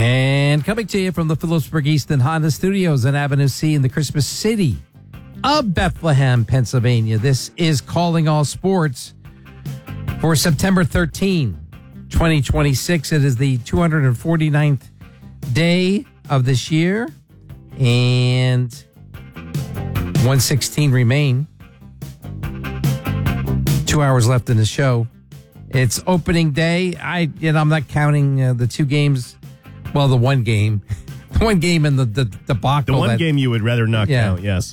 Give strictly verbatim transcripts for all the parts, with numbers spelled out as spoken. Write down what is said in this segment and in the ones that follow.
And coming to you from the Phillipsburg Easton Honda Studios on Avenue C in the Christmas city of Bethlehem, Pennsylvania. This is Calling All Sports for September thirteenth, twenty twenty-six. It is the two hundred forty-ninth day of this year, and one sixteen remain. Two hours left in the show. It's opening day. I, you know, I'm not counting uh, the two games. Well, the one game, the one game in the, the debacle. The one that, game you would rather not yeah. count, yes.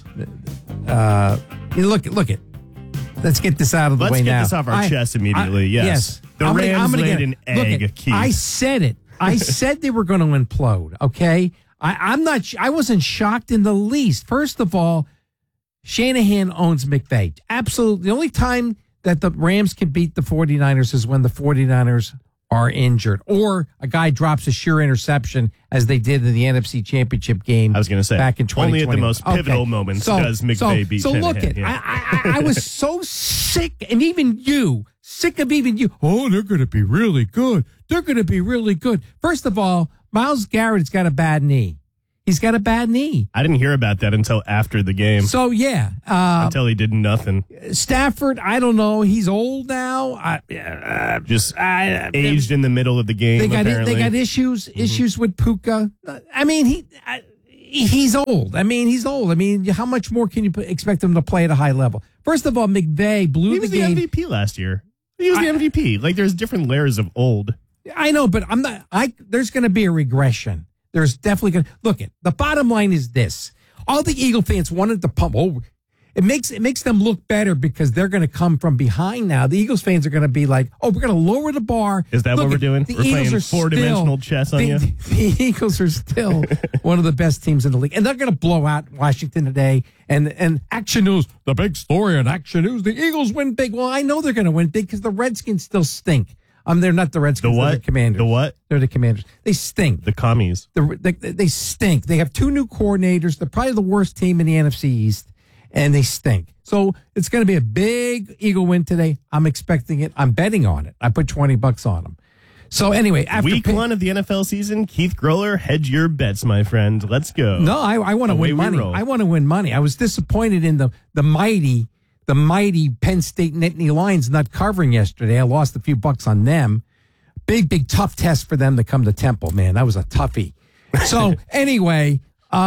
Uh, look, look it. Let's get this out of the Let's way now. Let's get this off our I, chest immediately, I, yes. yes. The I'm Rams gonna, I'm gonna laid get an look egg, it, Keith. I said it. I said they were going to implode, okay? I, I'm not, I wasn't shocked in the least. First of all, Shanahan owns McVay. Absolutely. The only time that the Rams can beat the 49ers is when the 49ers are injured, or a guy drops a sure interception, as they did in the N F C Championship game. I was going to say, back in twenty twenty. Only at the most pivotal okay. moments so, does McVay so, beat So Shanahan. look at, yeah. I, I, I was so sick, and even you, sick of even you. Oh, they're going to be really good. They're going to be really good. First of all, Myles Garrett's got a bad knee. He's got a bad knee. I didn't hear about that until after the game. So, yeah. Uh, until he did nothing. Stafford, I don't know. He's old now. I, uh, Just I, aged in the middle of the game, they got apparently. They got issues mm-hmm. issues with Puka. I mean, he I, he's old. I mean, he's old. I mean, how much more can you expect him to play at a high level? First of all, McVay blew he the was game. the M V P last year. He was I, the M V P. Like, there's different layers of old. I know, but I'm not. I There's going to be a regression. There's definitely going to look at the bottom line is this. All the Eagle fans wanted to pump. Oh, it makes it makes them look better because they're going to come from behind now. The Eagles fans are going to be like, oh, we're going to lower the bar. Is that look what we're at, doing? The we're Eagles playing are four-dimensional still, chess on the, you? The Eagles are still one of the best teams in the league. And they're going to blow out Washington today. And, and Action News, the big story on Action News, the Eagles win big. Well, I know they're going to win big because the Redskins still stink. Um, they're not the Redskins. The what? They're the Commanders. The what? They're the Commanders. They stink. The commies. The, they, they stink. They have two new coordinators. They're probably the worst team in the N F C East, and they stink. So it's going to be a big Eagle win today. I'm expecting it. I'm betting on it. I put twenty bucks on them. So anyway, after week pay- one of the N F L season, Keith Groller, hedge your bets, my friend. Let's go. No, I, I want to win money. I want to win money. I was disappointed in the the mighty. The mighty Penn State Nittany Lions not covering yesterday. I lost a few bucks on them. Big, big, tough test for them to come to Temple, man. That was a toughie. So, anyway.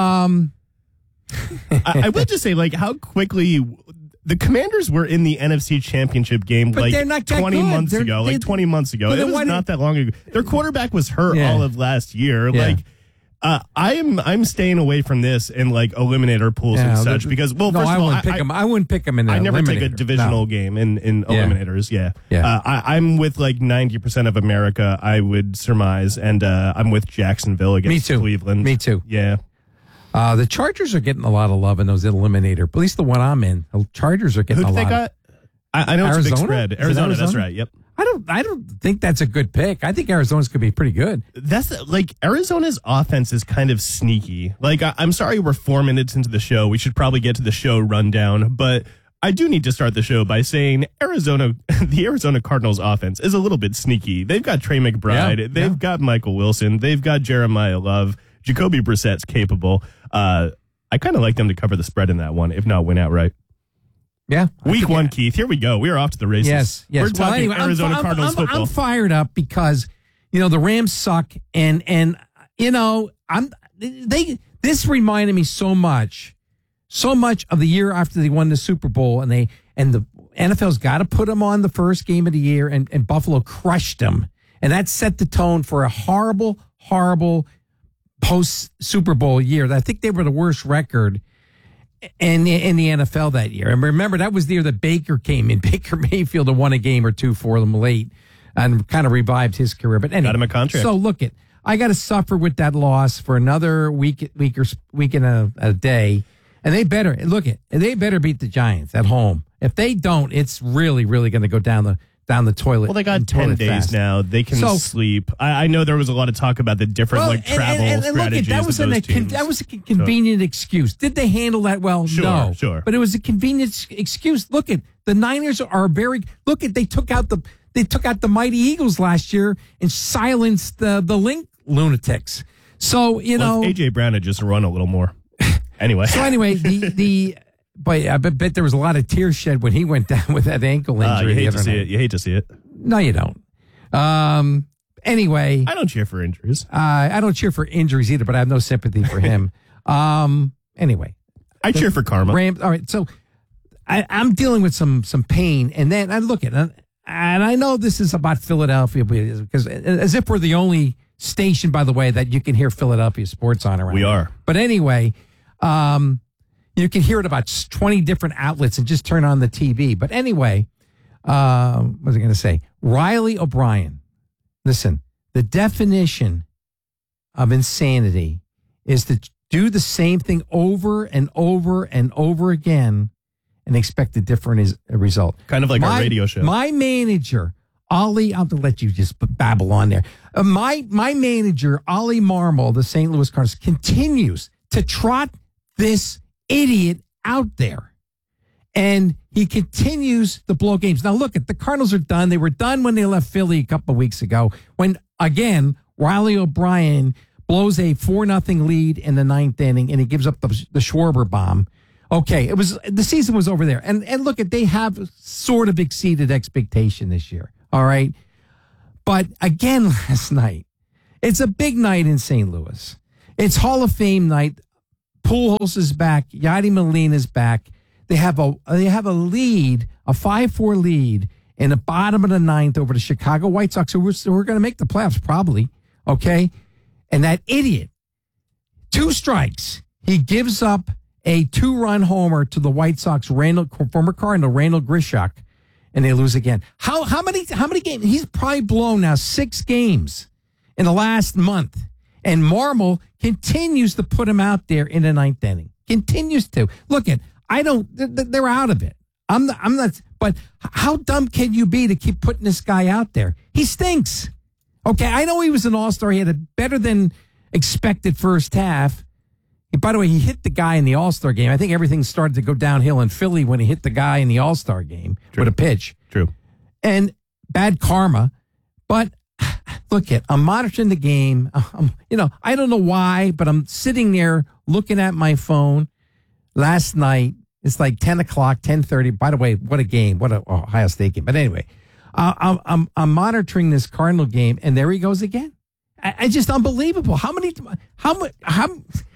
um I, I will just say, like, how quickly the Commanders were in the N F C Championship game, but like, they're not that twenty good. months They're, ago. they, Like, twenty months ago. It was not that long ago. Their quarterback was hurt yeah. all of last year. Yeah. Like, Uh, I'm I'm staying away from this and like eliminator pools yeah, and such the, because well no, first I of all wouldn't pick I, them. I wouldn't pick them in. I never take a eliminator. divisional no. game in in yeah. eliminators. Yeah, yeah. Uh, I, I'm with like ninety percent of America. I would surmise, and uh, I'm with Jacksonville against Me too. Cleveland. Me too. Yeah. Uh, the Chargers are getting a lot of love in those eliminator. At least the one I'm in. The Chargers are getting Who a did lot. they got? I, I know Arizona? it's a big spread. Arizona, Arizona. That's right. Yep. I don't. I don't think that's a good pick. I think Arizona's could be pretty good. That's the, like Arizona's offense is kind of sneaky. Like I, I'm sorry we're four minutes into the show. We should probably get to the show rundown, but I do need to start the show by saying Arizona, the Arizona Cardinals offense is a little bit sneaky. They've got Trey McBride, Yeah, they've yeah. got Michael Wilson, they've got Jeremiah Love, Jacoby Brissett's capable. Uh, I kind of like them to cover the spread in that one, if not win outright. Yeah. Week one, Keith. Here we go. We are off to the races. Yes, yes. We're talking well, anyway, Arizona I'm, Cardinals I'm, football. I'm fired up because, you know, the Rams suck, and and you know, I'm they. This reminded me so much, so much of the year after they won the Super Bowl, and they and the N F L's got to put them on the first game of the year, and, and Buffalo crushed them, and that set the tone for a horrible, horrible post Super Bowl year. I think they were the worst record in, in the N F L that year. And remember, that was the year that Baker came in. Baker Mayfield won a game or two for them late and kind of revived his career. But anyway, got him a contract. So look it, I got to suffer with that loss for another week, week or week and a, a day. And they better look it. They better beat the Giants at home. If they don't, it's really, really going to go down the down the toilet. Well, they got ten toilet days fast. now. They can So- sleep. I, I know there was a lot of talk about the different Well, like travel and, and, and look, strategies it, that was of an, those a con- teams. that was a con- convenient excuse. Did they handle that well? Sure, no, sure. But it was a convenient s- excuse. Look at the Niners are very. Look at they took out the they took out the mighty Eagles last year and silenced the the Link lunatics. So, you Well, know. if A J Brown had just run a little more. Anyway. So, anyway, the, the but I bet there was a lot of tears shed when he went down with that ankle Uh, injury. you the hate other to see night. it. You hate to see it. No, you don't. Um, anyway. I don't cheer for injuries. Uh, I don't cheer for injuries either, but I have no sympathy for him. um, anyway. I cheer for karma. Rams, all right, so I, I'm dealing with some some pain, and then I look at it, and I know this is about Philadelphia because as if we're the only station, by the way, that you can hear Philadelphia sports on around. We are. But anyway, um, you can hear it about twenty different outlets and just turn on the T V. But anyway, uh, what was I going to say? Riley O'Brien. Listen, the definition of insanity is to do the same thing over and over and over again and expect a different is, a result. Kind of like my, our radio show. My manager, Ollie, I'll let you just babble on there. Uh, my my manager, Ollie Marmol, the Saint Louis Cardinals, continues to trot this idiot out there. And he continues to blow games. Now, look, the Cardinals are done. They were done when they left Philly a couple of weeks ago when, again, Riley O'Brien blows a four nothing lead in the ninth inning, and he gives up the, the Schwarber bomb. Okay, it was the season was over there. And and look, at they have sort of exceeded expectation this year. All right. But again, last night, it's a big night in Saint Louis. It's Hall of Fame night. Pujols is back. Yadi Molina is back. They have a they have a lead, a five four lead in the bottom of the ninth over the Chicago White Sox, who we're, who are going to make the playoffs probably. Okay. And that idiot, two strikes, he gives up a two-run homer to the White Sox, Randall, former Cardinal, Randall Grishak, and they lose again. How how many how many games? He's probably blown now six games in the last month. And Marmol continues to put him out there in the ninth inning. Continues to. Look at, I don't, they're out of it. I'm not, I'm not, but how dumb can you be to keep putting this guy out there? He stinks. Okay, I know he was an all-star. He had a better than expected first half. By the way, he hit the guy in the all-star game. I think everything started to go downhill in Philly when he hit the guy in the all-star game True. with a pitch. True. And bad karma. But look at, I'm monitoring the game. I'm, you know, I don't know why, but I'm sitting there looking at my phone last night. It's like ten o'clock, ten thirty. By the way, what a game. What a Ohio State game. But anyway, uh, I'm, I'm, I'm monitoring this Cardinal game, and there he goes again. I, I just unbelievable. How many, how much, how,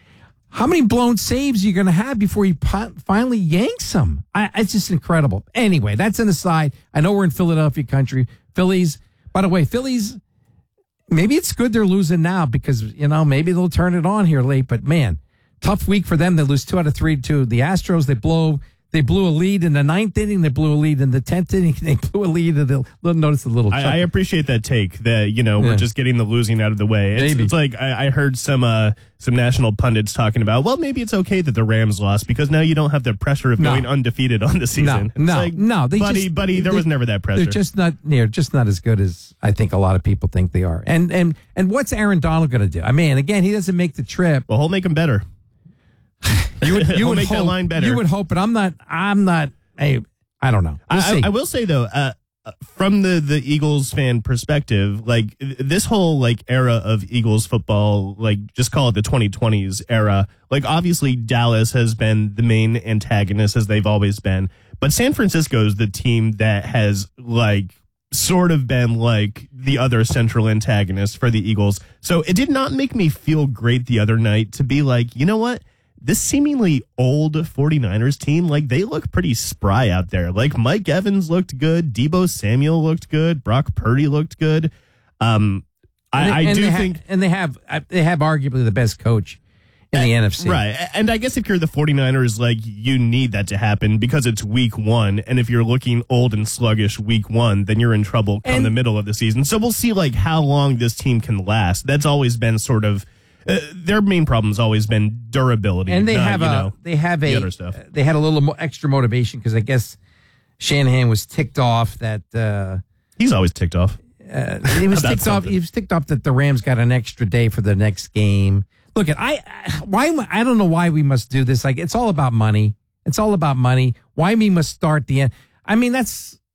how many blown saves are you going to have before he po- finally yanks them? I, it's just incredible. Anyway, that's an aside. I know we're in Philadelphia country. Phillies, by the way, Phillies, maybe it's good they're losing now because, you know, maybe they'll turn it on here late. But, man, tough week for them. They lose two out of three to the Astros. They blow. They blew a lead in the ninth inning. They blew a lead in the tenth inning. They blew a lead in the. Notice a little. I, I appreciate that take that, you know, Yeah. we're just getting the losing out of the way. It's, Maybe. it's like I, I heard some uh, some national pundits talking about, well, maybe it's okay that the Rams lost because now you don't have the pressure of No. going undefeated on the season. No, no, It's like, no, they buddy, just- buddy, there they- was never that pressure. They're just not near, just not as good as I think a lot of people think they are. And and and what's Aaron Donald going to do? I mean, again, he doesn't make the trip. well, he'll make them better. You would, you He'll would make hope, that line better. You would hope, but I'm not. I'm not. Hey, I don't know. We'll I, see. I, I will say though, uh, from the the Eagles fan perspective, like this whole like era of Eagles football, like just call it the twenty twenties era. Like obviously Dallas has been the main antagonist as they've always been, but San Francisco is the team that has like sort of been like the other central antagonist for the Eagles. So it did not make me feel great the other night to be like, you know what? This seemingly old 49ers team, like they look pretty spry out there. Like Mike Evans looked good. Debo Samuel looked good. Brock Purdy looked good. Um, I, and they, I and do they think. ha- and they have uh, they have arguably the best coach in the N F C. Right. And I guess if you're the 49ers, like you need that to happen because it's week one. And if you're looking old and sluggish week one, then you're in trouble come And- the middle of the season. So we'll see like how long this team can last. That's always been sort of uh, their main problem's always been durability. And they not, have you a know, they have the a other stuff. they had a little mo- extra motivation because I guess Shanahan was ticked off that. Uh, He's always ticked off. Uh, he was That's ticked off. something. He was ticked off that the Rams got an extra day for the next game. Look, at I, I why am I I don't know why we must do this. Like it's all about money. It's all about money. Why we must start the end. I mean, that's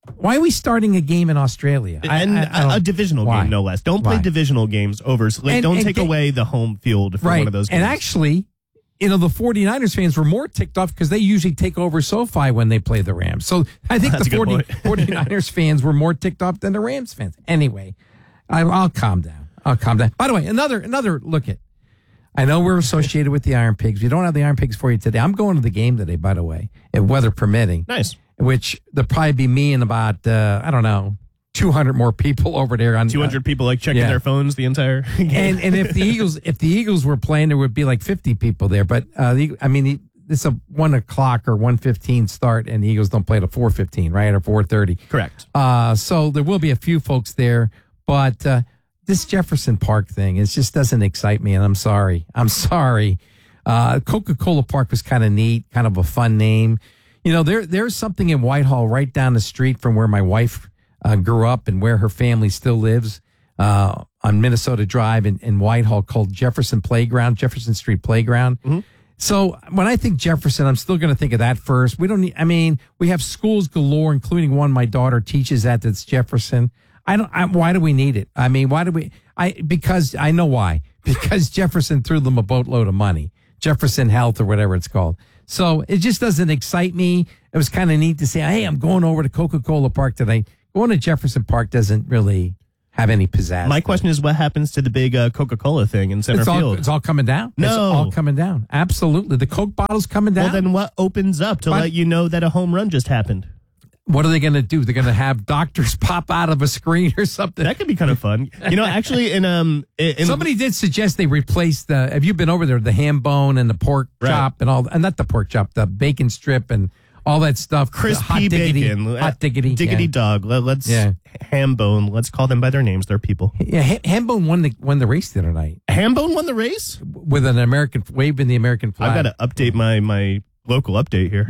Why are we starting a game in Australia? I- and I- I don't- a, a divisional why? game, no less. Don't play Why? divisional games over. So, like, And- don't and take ga- away the home field for right. one of those games. And actually, you know, the 49ers fans were more ticked off because they usually take over SoFi when they play the Rams. So I think That's the a good 40, point. 49ers fans were more ticked off than the Rams fans. Anyway, I, I'll calm down. I'll calm down. By the way, another another look at. I know we're associated with the Iron Pigs. We don't have the Iron Pigs for you today. I'm going to the game today, by the way, if weather permitting. Nice. Which there'll probably be me and about uh, I don't know two hundred more people over there on two hundred people like checking yeah. their phones the entire game. and and if the Eagles if the Eagles were playing, there would be like fifty people there. But uh, the, I mean, the, it's a one o'clock or one fifteen start, and the Eagles don't play at four fifteen, right, or four thirty. Correct. Uh, so there will be a few folks there, but uh, this Jefferson Park thing, it just doesn't excite me, and I'm sorry. I'm sorry. Uh, Coca-Cola Park was kind of neat, kind of a fun name. You know, there there's something in Whitehall right down the street from where my wife uh, grew up and where her family still lives uh, on Minnesota Drive in, in Whitehall called Jefferson Playground, Jefferson Street Playground. Mm-hmm. So when I think Jefferson, I'm still going to think of that first. We don't need, I mean, we have schools galore, including one my daughter teaches at that's Jefferson. I don't, I, why do we need it? I mean, why do we, I, because I know why, because Jefferson threw them a boatload of money, Jefferson Health or whatever it's called. So it just doesn't excite me. It was kind of neat to say, hey, I'm going over to Coca-Cola Park today. Going to Jefferson Park doesn't really have any pizzazz. My question is, what happens to the big uh, Coca-Cola thing in center it's all, field? it's all coming down. No. It's all coming down. Absolutely. The Coke bottle's coming down. Well, then what opens up to But- let you know that a home run just happened? What are they going to do? They're going to have doctors pop out of a screen or something. That could be kind of fun. You know, actually, in um, in, Somebody did suggest they replace the. Have you been over there? The ham bone and the pork Right. chop and all, and not the pork chop, the bacon strip and all that stuff. The crispy hot diggity, bacon, hot diggity, diggity yeah. dog. Let, let's Yeah. ham bone. Let's call them by their names. They're people. Yeah, Ha- ham bone won the won the race the other night Ham bone won the race. with an American waving the American flag. I've got to update my my local update here.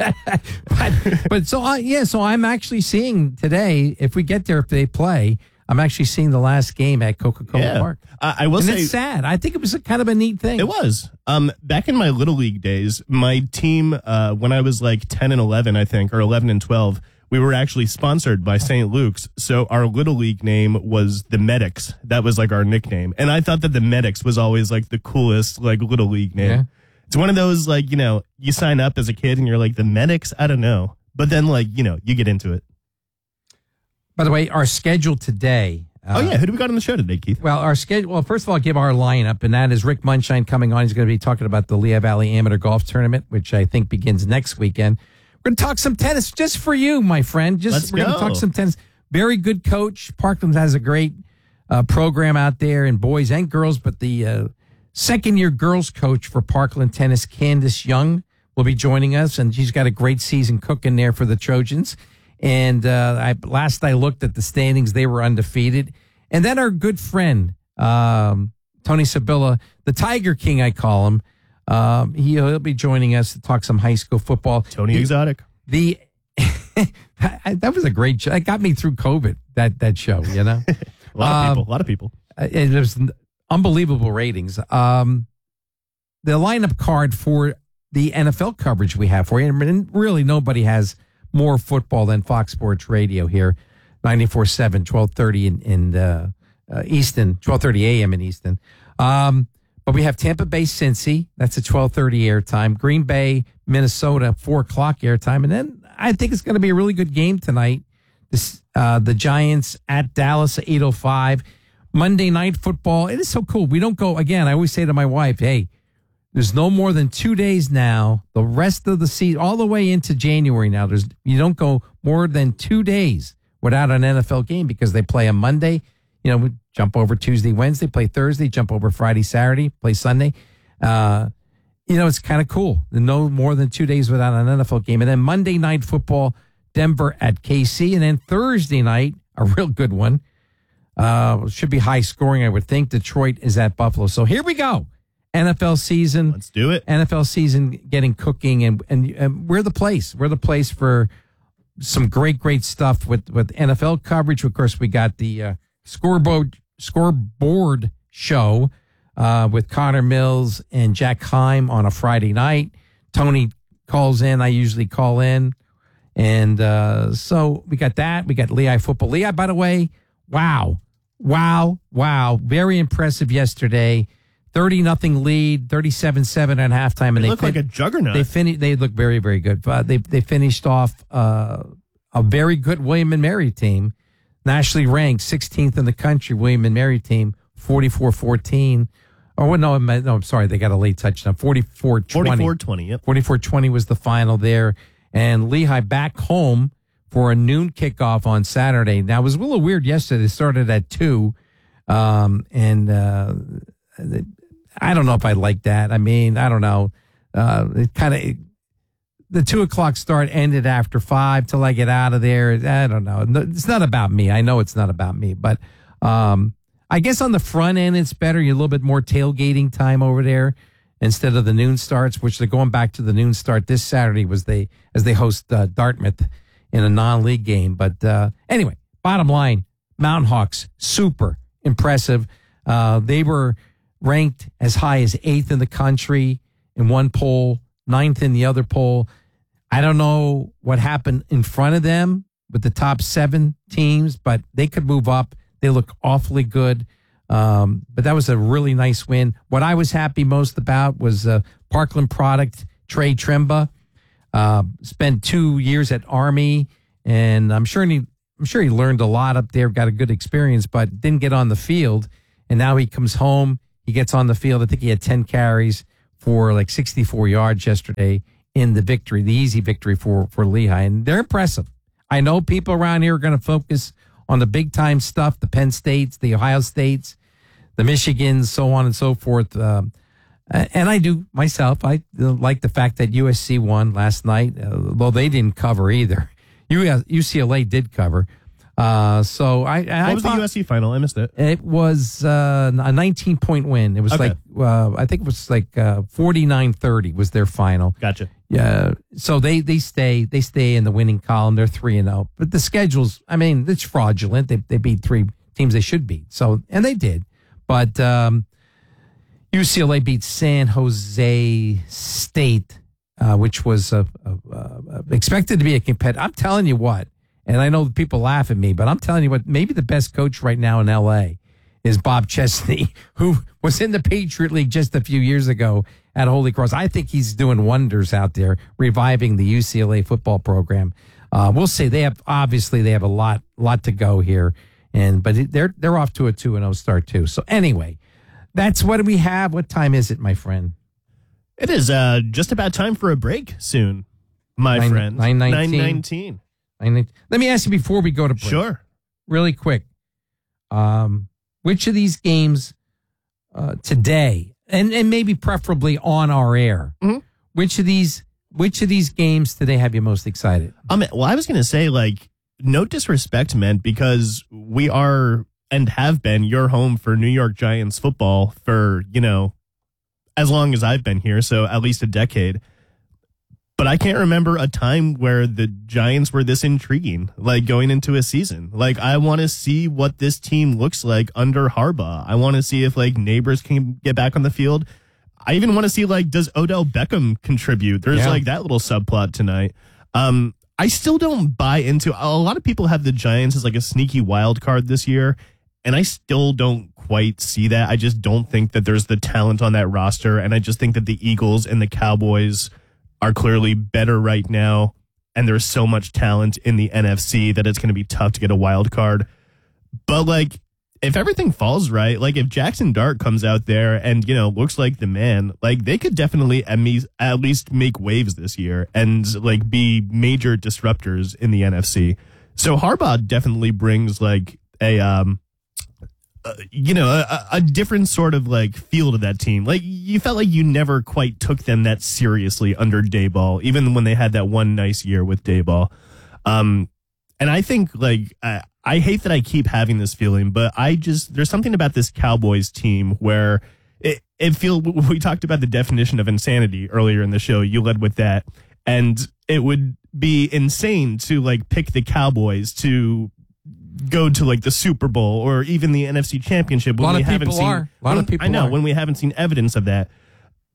but, but so I, yeah, so I'm actually seeing today. If we get there, if they play, I'm actually seeing the last game at Coca-Cola Yeah. Park. I, I will And say it's sad. I think it was a kind of a neat thing. it was. Um, back in my little league days, my team, uh, when I was like ten and eleven, I think, or eleven and twelve, we were actually sponsored by Saint Luke's. So our little league name was the Medics. That was like our nickname, and I thought that the Medics was always like the coolest like little league name. Yeah. It's one of those like, you know, you sign up as a kid and you're like, the Medics. I don't know, but then like, you know, you get into it. By the way, our schedule today. Uh, Oh yeah, who do we got on the show today, Keith? Well, our schedule. Well, first of all, I'll give our lineup, and that is Rick Munshine coming on. He's going to be talking about the Lehigh Valley Amateur Golf Tournament, which I think begins next weekend. We're going to talk some tennis just for you, my friend. Just Let's we're going to go. talk some tennis. Very good coach. Parkland has a great uh, program out there in boys and girls, but the uh, second year girls coach for Parkland Tennis, Candace Young, will be joining us, and she's got a great season cooking there for the Trojans. And uh, I, last I looked at the standings, they were undefeated. And then our good friend, um, Tony Sabilla, the Tiger King, I call him. Um, he, he'll be joining us to talk some high school football. Tony He- Exotic. The that was a great show. It got me through COVID. That that show, you know, A lot of Um, people. A lot of people. it was unbelievable ratings. Um, the lineup card for the N F L coverage we have for you, and really nobody has more football than Fox Sports Radio here, ninety-four seven, twelve thirty in, in uh, uh, Easton, twelve thirty a.m. in Easton. Um, but we have Tampa Bay, Cincy. That's a twelve thirty airtime. Green Bay, Minnesota, four o'clock airtime. And then I think it's going to be a really good game tonight. This, uh, the Giants at Dallas, eight oh five. Monday Night Football. It is so cool. We don't go, again, I always say to my wife, hey, there's no more than two days now. The rest of the season, all the way into January now, there's you don't go more than two days without an N F L game because they play on Monday. You know, we jump over Tuesday, Wednesday, play Thursday, jump over Friday, Saturday, play Sunday. Uh, you know, it's kind of cool. No more than two days without an N F L game. And then Monday Night Football, Denver at K C. And then Thursday night, a real good one. Uh, should be high scoring, I would think. Detroit is at Buffalo. So here we go. N F L season. Let's do it. N F L season getting cooking, and, and and we're the place. We're the place for some great, great stuff with, with N F L coverage. Of course, we got the uh, scoreboard scoreboard show uh, with Connor Mills and Jack Heim on a Friday night. Tony calls in. I usually call in, And uh, so we got that. We got Lehigh football. Lehigh, by the way, wow, wow, wow. Very impressive yesterday. thirty nothing lead, thirty-seven seven at halftime. And they, they look fin- like a juggernaut. They finished. They look very, very good. Uh, they they finished off uh, a very good William and Mary team, nationally ranked sixteenth in the country. William and Mary team, forty-four fourteen. Oh, no, I'm, no, I'm sorry. They got a late touchdown, forty-four twenty. forty-four twenty, yep. forty-four twenty was the final there. And Lehigh back home for a noon kickoff on Saturday. Now, it was a little weird yesterday. They started at two. Um, and uh, I don't know if I like that. I mean, I don't know. Uh, it kind of, the two o'clock start ended after five till I get out of there. I don't know. It's not about me. I know it's not about me. But um, I guess on the front end, it's better. You're a little bit more tailgating time over there instead of the noon starts, which they're going back to the noon start this Saturday was they as they host uh, Dartmouth in a non-league game. But uh, anyway, bottom line, Mountain Hawks, super impressive. Uh, they were ranked as high as eighth in the country in one poll, ninth in the other poll. I don't know what happened in front of them with the top seven teams, but they could move up. They look awfully good. Um, but that was a really nice win. What I was happy most about was uh, Parkland product, Trey Trimba. Uh, spent two years at Army, and I'm sure he, I'm sure he learned a lot up there, got a good experience, but didn't get on the field. And now he comes home, he gets on the field. I think he had ten carries for like sixty-four yards yesterday in the victory, the easy victory for, for Lehigh. And they're impressive. I know people around here are going to focus on the big time stuff, the Penn States, the Ohio States, the Michigans, so on and so forth. Um, and I do myself. I like the fact that U S C won last night, uh, though they didn't cover either. U C L A did cover. Uh, so I, I what was the U S C final? I missed it. It was uh, a nineteen point win. It was okay. like uh, I think it was like uh, forty-nine thirty was their final. Gotcha. Yeah. So they they stay they stay in the winning column. They're three and zero. But the schedules, I mean, it's fraudulent. They they beat three teams they should beat. So and they did. But um, U C L A beat San Jose State, uh, which was uh, uh, uh, expected to be a competitor. I'm telling you what. And I know people laugh at me, but I'm telling you what, maybe the best coach right now in L A is Bob Chesney, who was in the Patriot League just a few years ago at Holy Cross. I think he's doing wonders out there, reviving the U C L A football program. Uh, we'll see. They have, obviously, they have a lot, lot to go here. And, but they're, they're off to a two and oh start too. So anyway, that's what we have. What time is it, my friend? It is uh, just about time for a break soon, my Nine, friend. nine nineteen. nine nineteen. Let me ask you before we go to break. Sure. Really quick. Um, which of these games uh, today, and, and maybe preferably on our air, mm-hmm. which of these which of these games today have you most excited? Um, well, I was going to say, like, no disrespect meant, because we are and have been your home for New York Giants football for, you know, as long as I've been here, so at least a decade. But I can't remember a time where the Giants were this intriguing, like going into a season. Like, I want to see what this team looks like under Harbaugh. I want to see if, like, Neighbors can get back on the field. I even want to see, like, does Odell Beckham contribute? There's, yeah. like, that little subplot tonight. Um, I still don't buy into, a lot of people have the Giants as, like, a sneaky wild card this year, and I still don't quite see that. I just don't think that there's the talent on that roster, and I just think that the Eagles and the Cowboys are clearly better right now, and there's so much talent in the N F C that it's going to be tough to get a wild card. But, like, if everything falls right, like, if Jackson Dart comes out there and, you know, looks like the man, like, they could definitely at least make waves this year and, like, be major disruptors in the N F C. So Harbaugh definitely brings, like, a um Uh, you know, a, a different sort of, like, feel to that team. Like, you felt like you never quite took them that seriously under Daboll, even when they had that one nice year with Daboll. Um, and I think, like, I, I hate that I keep having this feeling, but I just, there's something about this Cowboys team where it, it feel, we talked about the definition of insanity earlier in the show. You led with that. And it would be insane to, like, pick the Cowboys to go to, like, the Super Bowl or even the N F C Championship when a lot we of haven't people seen. are. A lot when, of people I know are. when we haven't seen evidence of that.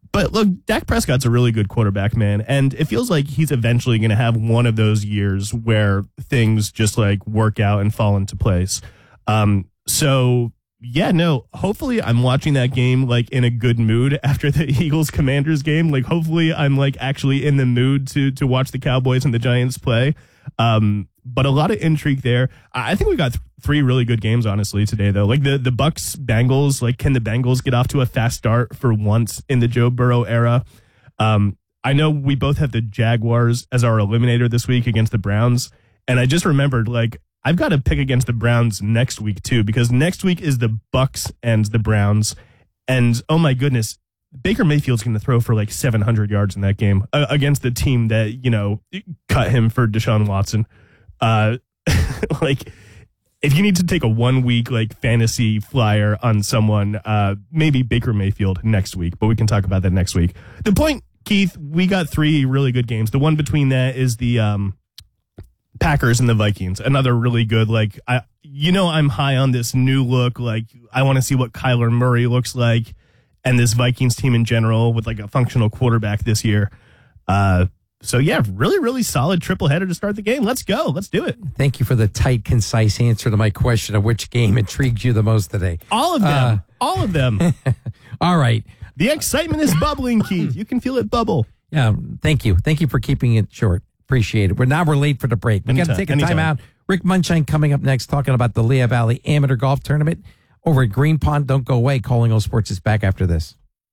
But look, Dak Prescott's a really good quarterback, man. And it feels like he's eventually going to have one of those years where things just like work out and fall into place. Um, so yeah, no, hopefully I'm watching that game like in a good mood after the Eagles Commanders game. Like hopefully I'm like actually in the mood to, to watch the Cowboys and the Giants play. Um, but a lot of intrigue there. I think we got th- three really good games, honestly, today, though. Like the, the Bucks Bengals, like can the Bengals get off to a fast start for once in the Joe Burrow era? Um, I know we both have the Jaguars as our eliminator this week against the Browns. And I just remembered, like, I've got to pick against the Browns next week, too, because next week is the Bucks and the Browns. And oh my goodness, Baker Mayfield's going to throw for like seven hundred yards in that game uh, against the team that, you know, cut him for Deshaun Watson. Uh, like, if you need to take a one week like fantasy flyer on someone, uh, maybe Baker Mayfield next week, but we can talk about that next week. The point, Keith, we got three really good games. The one between that is the um, Packers and the Vikings. Another really good, like, I, you know, I'm high on this new look. Like, I want to see what Kyler Murray looks like and this Vikings team in general with like a functional quarterback this year. Uh, So, yeah, really, really solid triple header to start the game. Let's go. Let's do it. Thank you for the tight, concise answer to my question of which game intrigued you the most today. All of them. Uh, All of them. All right. The excitement is bubbling, Keith. You can feel it bubble. Yeah, thank you. Thank you for keeping it short. Appreciate it. We're now we're late for the break. We got to take a time out. Rick Munshine coming up next, talking about the Lehigh Valley Amateur Golf Tournament over at Green Pond. Don't go away. Calling All Sports is back after this.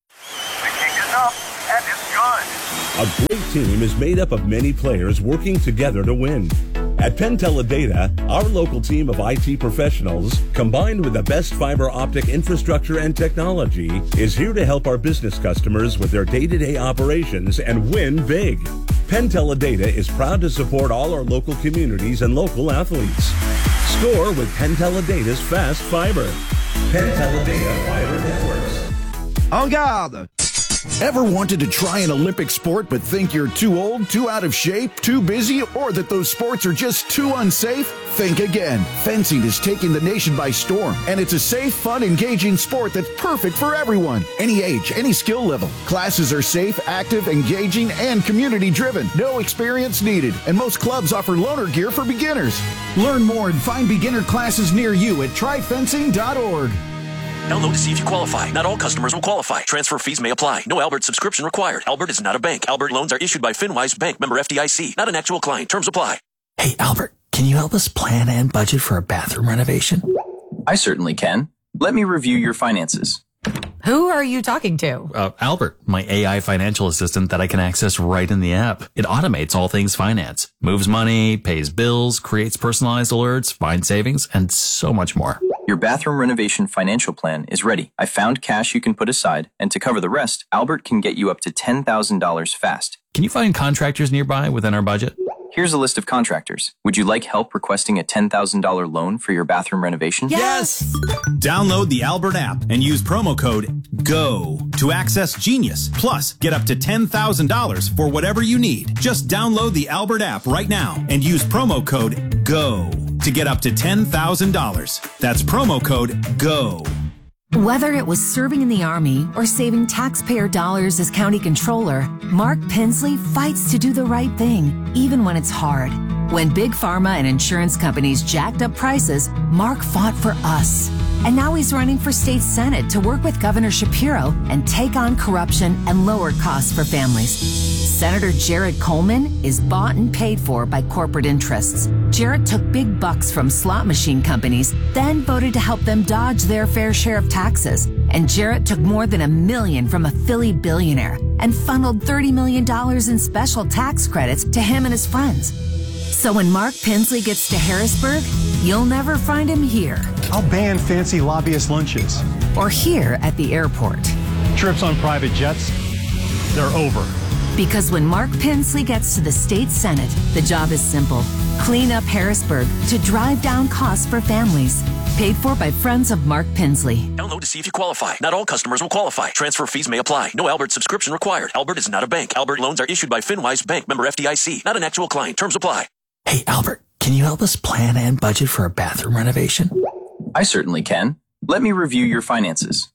A great team is made up of many players working together to win. At Penteledata, our local team of I T professionals, combined with the best fiber optic infrastructure and technology, is here to help our business customers with their day-to-day operations and win big. Penteledata is proud to support all our local communities and local athletes. Score with Penteledata's fast fiber. Penteledata Fiber Networks. En garde! Ever wanted to try an Olympic sport but think you're too old, too out of shape, too busy, or that those sports are just too unsafe? Think again. Fencing is taking the nation by storm, and it's a safe, fun, engaging sport that's perfect for everyone. Any age, any skill level. Classes are safe, active, engaging, and community-driven. No experience needed, and most clubs offer loaner gear for beginners. Learn more and find beginner classes near you at try fencing dot org. Download to see if you qualify. Not all customers will qualify. Transfer fees may apply. No Albert subscription required. Albert is not a bank. Albert loans are issued by FinWise Bank, member F D I C. Not an actual client. Terms apply. Hey, Albert, can you help us plan and budget for a bathroom renovation? I certainly can. Let me review your finances. Who are you talking to? Uh, Albert, my A I financial assistant that I can access right in the app. It automates all things finance, moves money, pays bills, creates personalized alerts, finds savings, and so much more. Your bathroom renovation financial plan is ready. I found cash you can put aside, and to cover the rest, Albert can get you up to ten thousand dollars fast. Can you find contractors nearby within our budget? Here's a list of contractors. Would you like help requesting a ten thousand dollars loan for your bathroom renovation? Yes! Download the Albert app and use promo code GO to access Genius. Plus, get up to ten thousand dollars for whatever you need. Just download the Albert app right now and use promo code GO to get up to ten thousand dollars. That's promo code GO. Whether it was serving in the Army or saving taxpayer dollars as county controller, Mark Pensley fights to do the right thing, even when it's hard. When big pharma and insurance companies jacked up prices, Mark fought for us. And now he's running for state senate to work with Governor Shapiro and take on corruption and lower costs for families. Senator Jared Coleman is bought and paid for by corporate interests. Jared took big bucks from slot machine companies, then voted to help them dodge their fair share of taxes. And Jared took more than a million from a Philly billionaire and funneled thirty million dollars in special tax credits to him and his friends. So when Mark Pensley gets to Harrisburg, you'll never find him here. I'll ban fancy lobbyist lunches. Or here at the airport. Trips on private jets, they're over. Because when Mark Pensley gets to the state senate, the job is simple. Clean up Harrisburg to drive down costs for families. Paid for by friends of Mark Pensley. Download to see if you qualify. Not all customers will qualify. Transfer fees may apply. No Albert subscription required. Albert is not a bank. Albert loans are issued by FinWise Bank, member F D I C. Not an actual client. Terms apply. Hey, Albert, can you help us plan and budget for a bathroom renovation? I certainly can. Let me review your finances.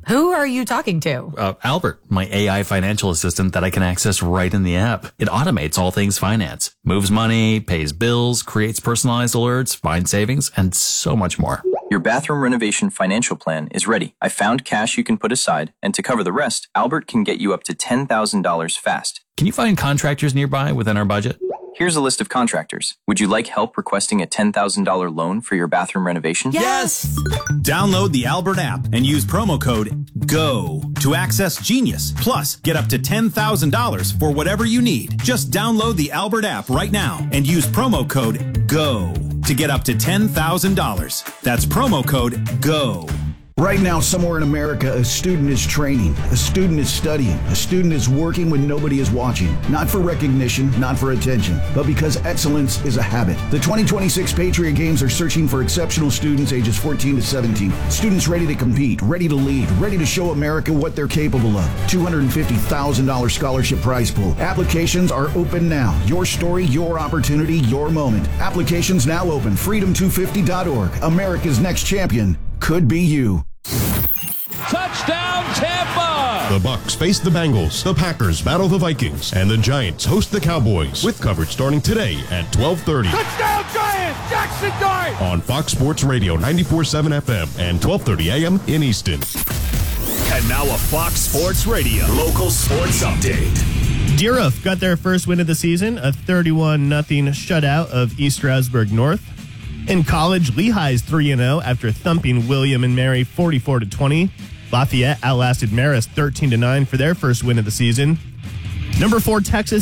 Who are you talking to? Uh, Albert, my A I financial assistant that I can access right in the app. It automates all things finance, moves money, pays bills, creates personalized alerts, finds savings, and so much more. Your bathroom renovation financial plan is ready. I found cash you can put aside, and to cover the rest, Albert can get you up to ten thousand dollars fast. Can you find contractors nearby within our budget? Here's a list of contractors. Would you like help requesting a ten thousand dollars loan for your bathroom renovation? Yes! Download the Albert app and use promo code GO to access Genius. Plus, get up to ten thousand dollars for whatever you need. Just download the Albert app right now and use promo code GO to get up to ten thousand dollars. That's promo code GO. Right now, somewhere in America, a student is training, a student is studying, a student is working when nobody is watching. Not for recognition, not for attention, but because excellence is a habit. The twenty twenty-six Patriot Games are searching for exceptional students ages fourteen to seventeen. Students ready to compete, ready to lead, ready to show America what they're capable of. two hundred fifty thousand dollars scholarship prize pool. Applications are open now. Your story, your opportunity, your moment. Applications now open. freedom two fifty dot org. America's next champion could be you. Touchdown, Tampa! The Bucs face the Bengals, the Packers battle the Vikings, and the Giants host the Cowboys, with coverage starting today at twelve thirty. Touchdown, Giants! Jackson Dart! On Fox Sports Radio ninety-four point seven F M and twelve thirty A M in Easton. And now a Fox Sports Radio local sports update. Deerhoof got their first win of the season, a thirty-one nothing shutout of East Stroudsburg North. In college, Lehigh's three and oh after thumping William and Mary forty-four to twenty. Lafayette outlasted Marist thirteen to nine for their first win of the season. Number four, Texas